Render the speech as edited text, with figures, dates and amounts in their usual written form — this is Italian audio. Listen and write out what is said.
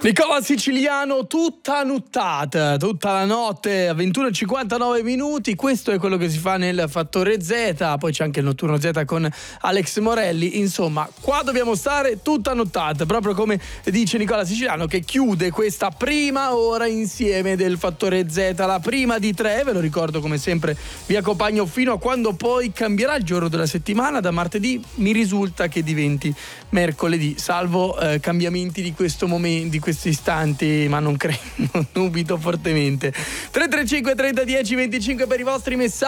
Nicola Siciliano, tutta nuttata, tutta la notte, a 21:59 minuti. Questo è quello che si fa nel Fattore Z. Poi c'è anche il Notturno Z con Alex Morelli. Insomma, qua dobbiamo stare tutta nottata, proprio come dice Nicola Siciliano, che chiude questa prima ora insieme del Fattore Z, la prima di 3. Ve lo ricordo, come sempre vi accompagno fino a quando poi cambierà il giorno della settimana. Da martedì mi risulta che diventi mercoledì, salvo cambiamenti di questo momento, di questi istanti, ma non credo, dubito fortemente. 335 30 10 25 per i vostri messaggi.